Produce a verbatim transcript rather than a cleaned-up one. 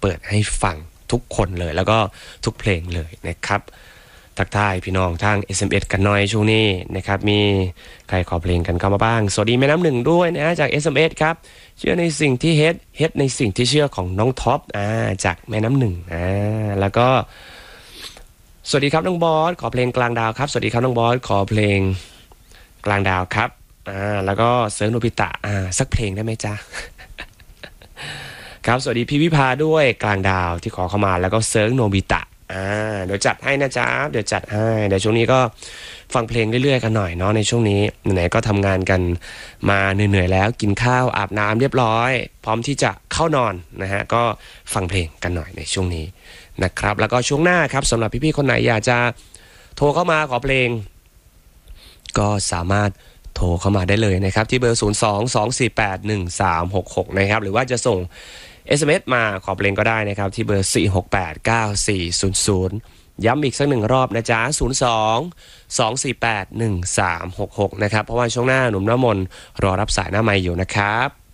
ปิดให้ฟังทุกคนเลยแล้วก็ทุกเพลงเลยนะครับทักทายพี่น้องทาง เอส เอ็ม เอส กันหน่อยช่วงนี้นะครับมีใครขอเพลงกันเข้ามาบ้างสวัสดีแม่น้ำหนึ่งด้วยนะจาก เอส เอ็ม เอส ครับเชื่อในสิ่งที่เฮ็ดเฮ็ดในสิ่งที่เชื่อของน้องท็อปอ่าจากแม่น้ำหนึ่งอ่าแล้วก็สวัสดีครับน้องบอสขอเพลงกลางดาวครับสวัสดีครับน้องบอสขอเพลงกลางดาวครับอ่าแล้วก็เซิร์ฟโนบิตะอ่าสักเพลงได้ไหมจ๊ะ ครับสวัสดีพี่วิภาด้วยกลางดาวที่ขอเข้ามาแล้วก็เซิร์ฟโนบิตะอ่าเดี๋ยวจัดให้นะจ๊ะเดี๋ยวจัดให้เดี๋ยวช่วงนี้ก็ฟังเพลงเรื่อยๆกันหน่อยเนาะในช่วงนี้ไหนๆก็ทำงานกันมาเหนื่อยๆแล้วกินข้าวอาบน้ำเรียบร้อยพร้อมที่จะเข้านอนนะฮะก็ฟังเพลงกันหน่อยในช่วงนี้นะครับแล้วก็ช่วงหน้าครับสำหรับพี่ๆคนไหนอยากจะโทรเข้ามาขอเพลงก็สามารถโทรเข้ามาได้เลยนะครับที่เบอร์ศูนย์ สอง สอง สี่ แปด หนึ่ง สาม หก หกนะครับหรือว่าจะส่ง เอส เอ็ม เอส มาขอเพลงก็ได้นะครับที่เบอร์สี่ หก แปด เก้า สี่ ศูนย์ ศูนย์ย้ำอีกสักหนึ่งรอบนะจ๊ะศูนย์ สอง สอง สี่ แปด หนึ่ง สาม หก หกนะครับเพราะว่าช่วงหน้าหนุ่มน้ำมนต์รอรับสายหน้าไมค์อยู่นะครับ